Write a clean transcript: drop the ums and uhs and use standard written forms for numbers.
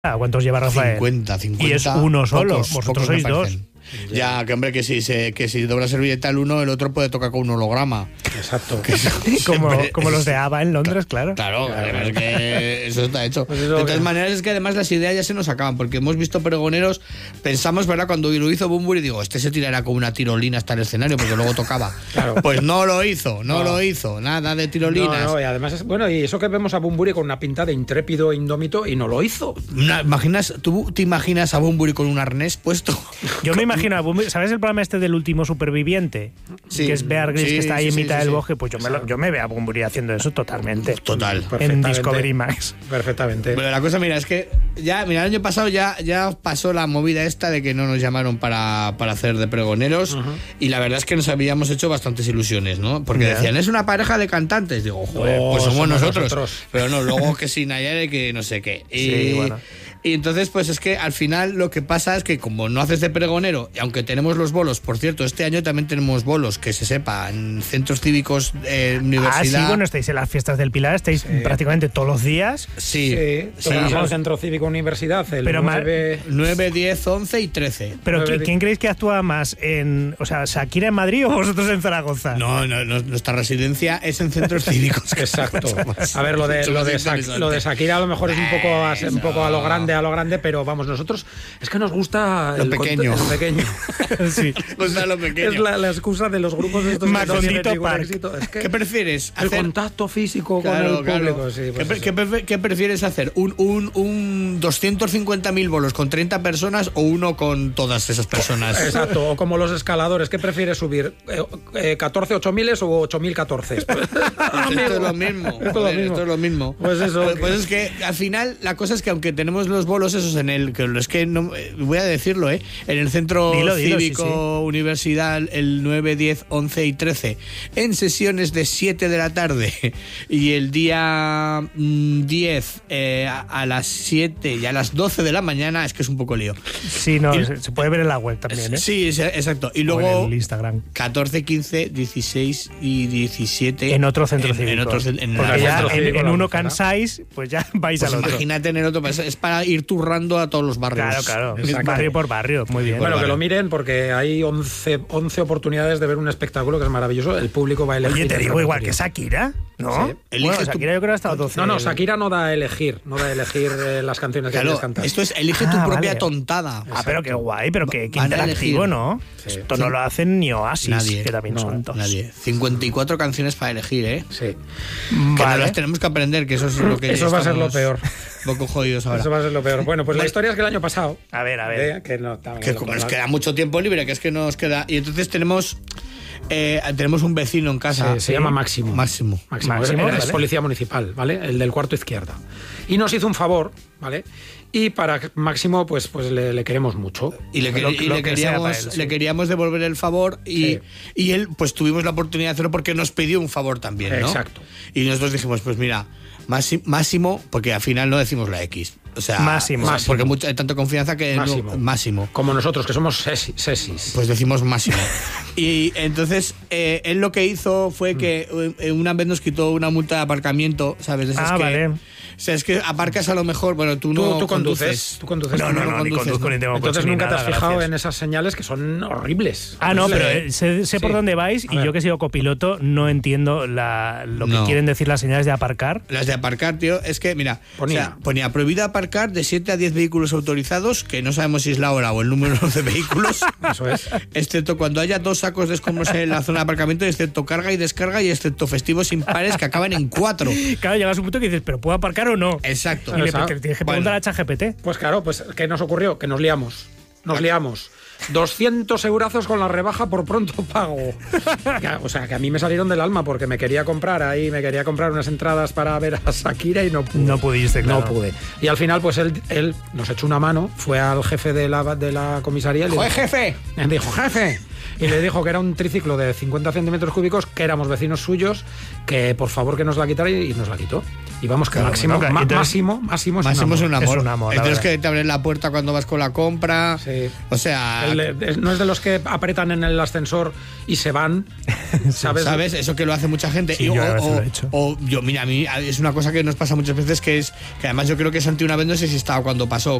¿Cuántos lleva Rafael? 50. Y es uno solo, pocos, vosotros pocos sois me dos. parecen. Ya, que hombre, que si dobla servilleta el uno, el otro puede tocar con un holograma. Exacto. Como los de ABBA en Londres, claro. Claro, es que eso está hecho. Pues de todas maneras, es que además las ideas ya se nos acaban, porque hemos visto pregoneros, pensamos, ¿verdad? Cuando lo hizo Bunbury, digo, este se tirará con una tirolina hasta el escenario, porque luego tocaba. Claro. Pues no lo hizo, nada de tirolinas. No, y además, y eso que vemos a Bunbury con una pinta de intrépido e indómito, y no lo hizo. ¿Tú te imaginas a Bunbury con un arnés puesto? Yo me imagino a Bunbury, ¿sabes el programa este del último superviviente? Sí. Que es Bear Grylls, que está ahí en mitad del bosque. Pues yo me veo a Bunbury haciendo eso totalmente. Total. En Discovery Max. Perfectamente. Pero la cosa, mira, es que el año pasado ya pasó la movida esta de que no nos llamaron para hacer de pregoneros, y la verdad es que nos habíamos hecho bastantes ilusiones, ¿no? Porque decían, es una pareja de cantantes. Digo, joder, pues somos nosotros. Pero no, luego que sí, Nayara y que no sé qué. Sí, bueno. Y entonces, pues es que al final lo que pasa es que como no haces de pregonero, y aunque tenemos los bolos, por cierto, este año también tenemos bolos, que se sepa, en centros cívicos, universidad. Sí, bueno, estáis en las fiestas del Pilar, estáis prácticamente todos los días. Sí. Tenemos el Centro Cívico Universidad, el 9, 10, 11 y 13. Pero ¿quién creéis que actúa más? ¿Shakira en Madrid o vosotros en Zaragoza? No, nuestra residencia es en centros cívicos. Exacto. A ver, lo de Shakira a lo mejor es un poco a lo grande, pero vamos, nosotros es que nos gusta lo pequeño. Sí. Gusta lo pequeño. Es la excusa de los grupos de estos Macondito Park. Es que ¿Qué prefieres? el contacto físico con el público. Sí, pues ¿Qué prefieres hacer? ¿Un 250.000 bolos con 30 personas o uno con todas esas personas? Exacto, o como los escaladores. ¿Qué prefieres subir? ¿14 8000 o 8014? Esto es lo mismo. Esto es lo mismo. Pues eso. Pues es que al final la cosa es que aunque tenemos los bolos esos es que no voy a decirlo, en el centro cívico sí. Universidad el 9, 10, 11 y 13 en sesiones de 7 de la tarde y el día 10 a las 7 y a las 12 de la mañana, es que es un poco lío. Sí, no, se puede ver en la web también, ¿eh? Sí, exacto. Y luego en el Instagram. 14, 15, 16 y 17 en otro centro cívico. Porque ya en uno cansáis, pues ya vais al otro. Imagínate en el otro, es para ir turrando a todos los barrios. Claro. Barrio por barrio, muy bien. Bueno, que lo miren porque hay 11 oportunidades de ver un espectáculo que es maravilloso. El público va a elegir. Oye, te digo igual que Shakira, ¿no? Sí. Bueno, Shakira yo creo que ha estado 12. No, Shakira no da a elegir las canciones que quieres cantar. Esto es elige tu propia tontada. Exacto. Pero qué guay, pero qué interactivo, ¿no? Sí. Esto no lo hacen ni Oasis, nadie, que también son dos. Nadie. 54 canciones para elegir, ¿eh? Sí. Que no las tenemos que aprender, que eso es lo que eso va a ser lo peor. Un poco jodidos ahora. Eso va a ser lo peor. Bueno, pues la historia es que el año pasado... A ver. Que como nos queda mucho tiempo libre, que es que nos queda... Y entonces tenemos un vecino en casa. Se llama Máximo. Máximo, es policía municipal, ¿vale? El del cuarto izquierda. Y nos hizo un favor, ¿vale? Y para Máximo, pues le queremos mucho. Y le queríamos devolver el favor y él, pues tuvimos la oportunidad de hacerlo porque nos pidió un favor también, ¿no? Exacto. Y nosotros dijimos, pues mira, Máximo, porque al final no decimos la X. O sea, Máximo. Porque hay tanta confianza que Máximo. Como nosotros, que somos sesis. Pues decimos Máximo. Y entonces, él lo que hizo fue que una vez nos quitó una multa de aparcamiento, ¿sabes? Vale. O sea, es que aparcas a lo mejor, bueno, tú conduces. Tú conduces. No, ni conduzco ni tengo Entonces coche, nunca te has fijado gracias. en esas señales que son horribles. No, pero sé por dónde vais y yo que he sido copiloto no entiendo lo que quieren decir las señales de aparcar. Las de aparcar, tío, es que, mira, ponía prohibido aparcar de 7 a 10 vehículos autorizados, que no sabemos si es la hora o el número de vehículos. Eso es. Excepto cuando haya 2 sacos de escombros en la zona de aparcamiento, excepto carga y descarga, y excepto festivos impares que acaban en 4. Claro, llegas a un punto que dices, ¿pero puedo aparcar o no? Exacto. Y tienes que preguntar a ChatGPT. Pues claro, pues ¿qué nos ocurrió? Que nos liamos. 200 eurazos con la rebaja por pronto pago. O sea, que a mí me salieron del alma porque me quería comprar unas entradas para ver a Shakira y no pude. No pudiste, claro. No pude. Y al final, pues él nos echó una mano, fue al jefe de la comisaría y le dijo, jefe. dijo, jefe, y le dijo que era un triciclo de 50 centímetros cúbicos, que éramos vecinos suyos, que por favor que nos la quitara, y nos la quitó. Y vamos, que Máximo es un amor. Entonces que te abren la puerta cuando vas con la compra. Sí. O sea... no es de los que apretan en el ascensor y se van, ¿Sabes? Eso que lo hace mucha gente. Sí, mira, a mí es una cosa que nos pasa muchas veces, que además yo creo que Santi una vez, no sé si estaba cuando pasó,